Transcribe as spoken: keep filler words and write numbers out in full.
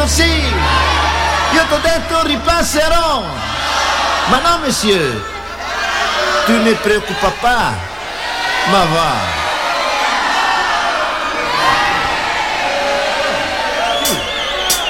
detto sì, io t'ho detto ripasserò. Ma no, monsieur, tu ne preoccupa pas, ma va.